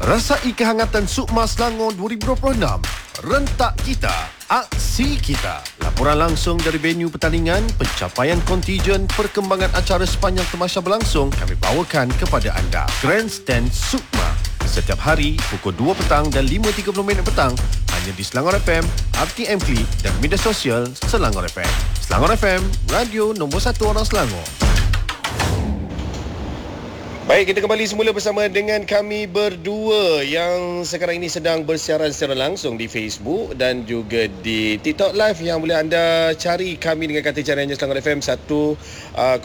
Rasai kehangatan Sukma Selangor 2026. Rentak kita, aksi kita. Laporan langsung dari venue pertandingan, pencapaian kontijen, perkembangan acara sepanjang temasya berlangsung kami bawakan kepada anda. Grandstand Sukma. Setiap hari pukul 2 petang dan 5.30 petang hanya di Selangor FM, RTM Klik dan media sosial Selangor FM. Selangor FM, radio nombor 1 orang Selangor. Baik, kita kembali semula bersama dengan kami berdua yang sekarang ini sedang bersiaran secara langsung di Facebook dan juga di TikTok Live yang boleh anda cari kami dengan kata caranya Selangor FM 100.9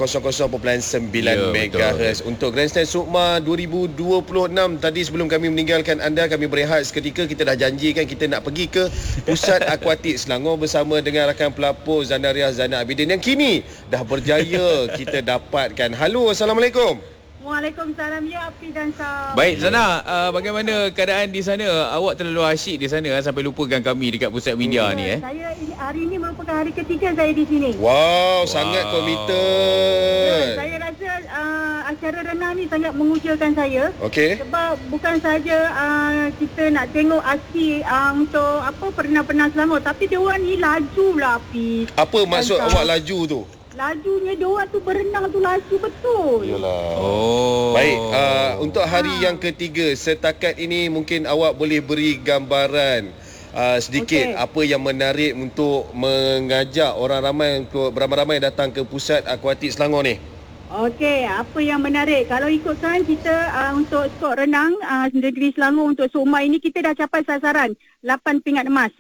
MHz untuk Grandstand Sukma 2026. Tadi sebelum kami meninggalkan anda, kami berehat seketika. Kita dah janjikan kita nak pergi ke Pusat Akuatik Selangor bersama dengan rakan pelapor Zanaria Zainal Abidin yang kini dah berjaya kita dapatkan. Halo, Assalamualaikum. Waalaikumsalam ya Api dan Sam. Baik Zana, bagaimana keadaan di sana? Awak terlalu asyik di sana sampai lupakan kami dekat pusat media ni Saya hari ini merupakan hari ketiga saya di sini. Wow. Sangat komited. Saya rasa acara renang ni sangat mengujakan saya. Okey. Sebab bukan saja kita nak tengok aksi untuk perenang-perenang Selangor, tapi dia orang ni laju lah Api. Apa maksud awak laju tu? Lajunya dia orang tu berenang tu laju betul. Yalah. Oh. Baik, untuk hari yang ketiga, setakat ini mungkin awak boleh beri gambaran sedikit apa yang menarik untuk mengajak orang ramai untuk beramai-ramai datang ke Pusat Akuatik Selangor ni. Okey, apa yang menarik? Kalau ikutkan kita untuk skor renang negeri Selangor untuk Sukma ini kita dah capai sasaran 8 pingat emas.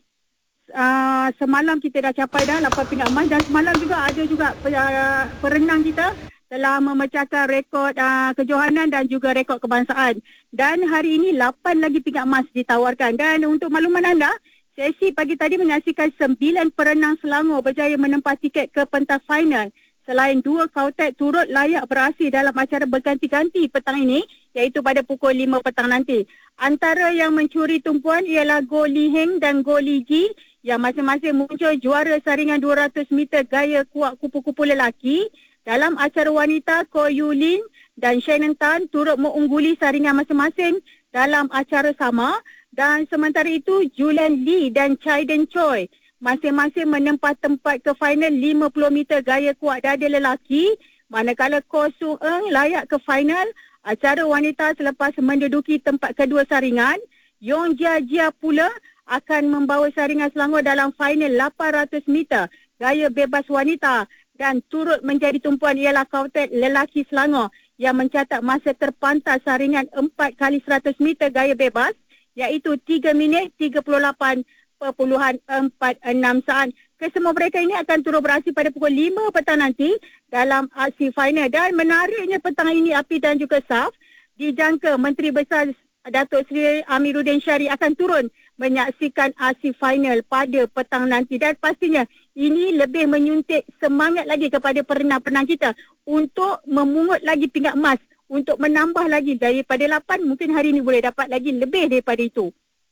Semalam kita dah capai dah 8 pingat emas dan semalam juga ada juga perenang kita telah memecahkan rekod kejohanan dan juga rekod kebangsaan. Dan hari ini 8 lagi pingat emas ditawarkan. Dan untuk makluman anda, sesi pagi tadi menyaksikan 9 perenang Selangor berjaya menempah tiket ke pentas final. Selain 2 kautet turut layak beraksi dalam acara berganti-ganti petang ini, iaitu pada pukul 5 petang nanti. Antara yang mencuri tumpuan ialah Go Li Heng dan Go Li Ji yang masing-masing muncul juara saringan 200 meter gaya kuat kupu-kupu lelaki. Dalam acara wanita, Ko Yu Lin dan Shannon Tan turut mengungguli saringan masing-masing dalam acara sama. Dan sementara itu, Julian Lee dan Chaiden Choi masing-masing menempah tempat ke final 50 meter gaya kuat dada lelaki. Manakala Ko Sung Eng layak ke final acara wanita selepas menduduki tempat kedua saringan. Yong Jia Jia pula akan membawa saringan Selangor dalam final 800 meter gaya bebas wanita dan turut menjadi tumpuan ialah kautet lelaki Selangor yang mencatat masa terpantas saringan 4 kali 100 meter gaya bebas iaitu 3 minit 38.46 saat. Kesemua mereka ini akan turut beraksi pada pukul 5 petang nanti dalam aksi final. Dan menariknya petang ini Api dan juga Saf, dijangka Menteri Besar Datuk Seri Amiruddin Syari akan turun menyaksikan aksi final pada petang nanti. Dan pastinya ini lebih menyuntik semangat lagi kepada perenang-perenang kita untuk memungut lagi pingat emas, untuk menambah lagi daripada 8, mungkin hari ini boleh dapat lagi lebih daripada itu.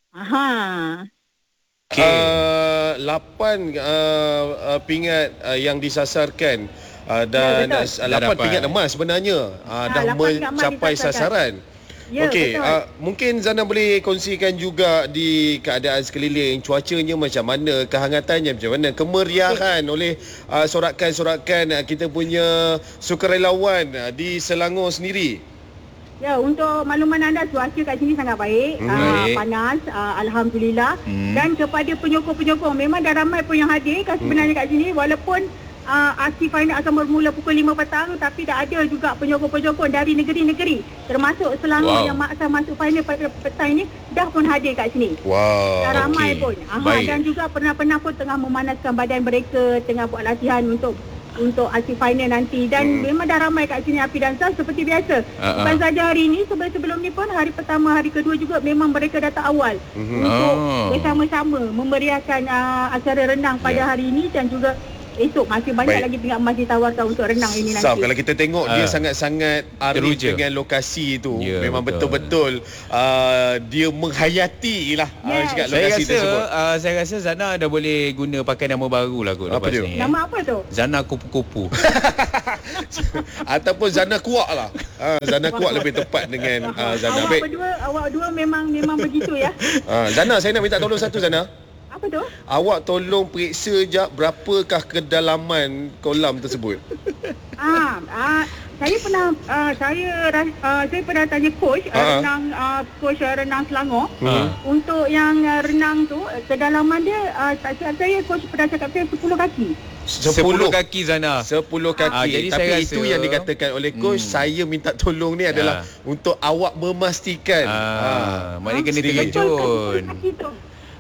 Okay. 8 pingat yang disasarkan dan 8 pingat emas sebenarnya dah mencapai sasaran. Ya, okey, mungkin Zana boleh kongsikan juga di keadaan sekeliling, cuacanya macam mana, kehangatannya macam mana, kemeriahan oleh sorakan-sorakan kita punya sukarelawan di Selangor sendiri. Ya, untuk makluman anda, cuaca kat sini sangat baik, panas, Alhamdulillah. Dan kepada penyokong-penyokong, memang dah ramai pun yang hadir sebenarnya kat sini, walaupun aksi final akan bermula pukul 5 petang, tapi dah ada juga penyokong-penyokong dari negeri-negeri termasuk Selangor yang akan masuk final pada petang ini dah pun hadir kat sini. Dah ramai pun. Dan juga pernah pun tengah memanaskan badan mereka, tengah buat latihan untuk aksi final nanti. Dan memang dah ramai kat sini Api dan Sal seperti biasa. Bukan saja hari ini, sebelum ni pun hari pertama, hari kedua juga memang mereka datang awal untuk bersama-sama memeriahkan acara renang pada hari ini dan juga esok masih banyak Baik. lagi pingat emas ditawarkan untuk renang ini nanti. Sam, kalau kita tengok dia sangat-sangat arif teruja dengan lokasi itu. Ya, Memang betul. betul-betul dia menghayati lah Yes. cakap Saya lokasi rasa tersebut. saya rasa Zana dah boleh guna pakai nama baru lah kot Apa lepas dia? ni. Nama apa tu? Zana kupu-kupu. Ataupun Zana Kuak lah. Zana Kuak lebih tepat dengan Zana. Baik. Awak dua memang begitu ya. Zana, saya nak minta tolong satu Zana. Apa tu? Awak tolong periksa je berapakah kedalaman kolam tersebut. Saya pernah saya pernah tanya coach coach renang Selangor untuk yang renang tu kedalaman dia tak silap saya coach pernah cakap saya 10 kaki. 10 kaki Zana. 10 kaki. Jadi Tapi saya itu rasa, yang dikatakan oleh coach. Saya minta tolong ni adalah untuk awak memastikan. Maknanya kena sendiri. terkejut. Kaki tu.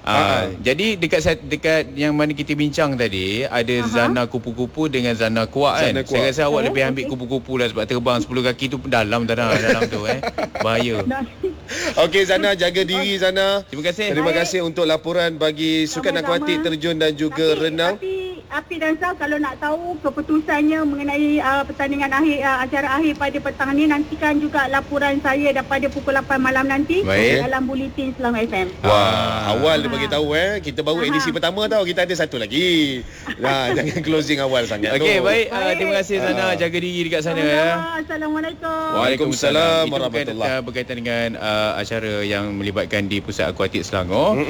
Jadi dekat yang mana kita bincang tadi ada Zana kupu-kupu dengan Zana Kuak kan. Zana Kuak. Saya rasa awak lebih ambil okey. kupu-kupu lah sebab terbang 10 kaki tu dalam tu bahaya. Okey Zana, jaga diri Zana. Terima kasih. Terima kasih untuk laporan bagi sukan Sama-sama. akuatik terjun dan juga renang. Api dan Sal, kalau nak tahu keputusannya mengenai pertandingan akhir acara akhir pada petang ni, nantikan juga laporan saya daripada pukul 8 malam nanti Baik. dalam Buletin Selangor FM. Wah, awal dia bagi tahu kita baru edisi pertama tau, kita ada satu lagi. Jangan closing awal sangat. Okey, tu. baik. Terima kasih Zana, jaga diri dekat sana ya. Assalamualaikum. Waalaikumsalam Itu warahmatullahi. berkaitan dengan acara yang melibatkan di Pusat Akuatik Selangor.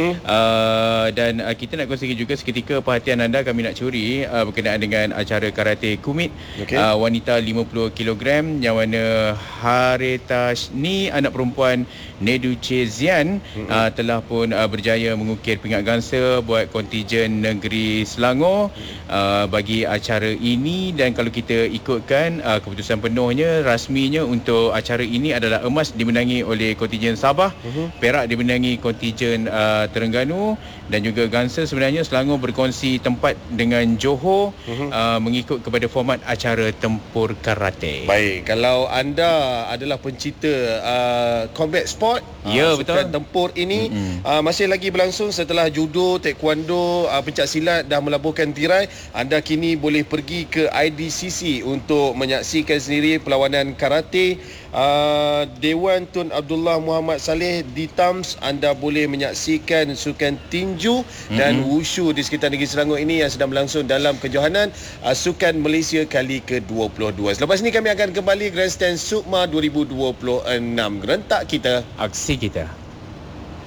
Dan kita nak kongsikan juga seketika perhatian anda, kami nak curi berkenaan dengan acara karate kumit wanita 50 kg yang mana Haritashni, anak perempuan Neduce Zian, telah pun berjaya mengukir pingat gangsa buat kontijen negeri Selangor bagi acara ini. Dan kalau kita ikutkan keputusan penuhnya rasminya untuk acara ini adalah emas dimenangi oleh kontijen Sabah, perak dimenangi kontijen Terengganu, dan juga gangsa sebenarnya Selangor berkongsi tempat dengan Johor mengikut kepada format acara tempur karate. Baik, kalau anda adalah pencinta combat sport, Ya, sukan betul. tempur ini masih lagi berlangsung setelah judo, taekwondo, pencak silat dah melabuhkan tirai. Anda kini boleh pergi ke IDCC untuk menyaksikan sendiri perlawanan karate Dewan Tun Abdullah Muhammad Saleh di TAMS. Anda boleh menyaksikan sukan tinju dan wushu di sekitar negeri Selangor ini yang sedang berlangsung dalam kejohanan Sukan Malaysia kali ke-22. Selepas ini kami akan kembali Grandstand Sukma 2026. Rentak kita, Aksi kita.